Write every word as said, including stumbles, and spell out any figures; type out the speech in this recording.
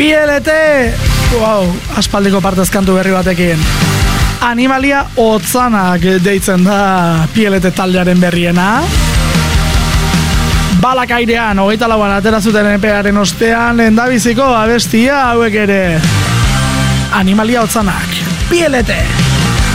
P L T, wow, aspaldiko partez kantu berri batekin. Animalia Otzanak deitzen da P L T taldearen berriena. Balak airean, hogeita lauan atera zuten E P-aren ostean, lehendabiziko abestia hauek ere. Animalia Otzanak, P L T.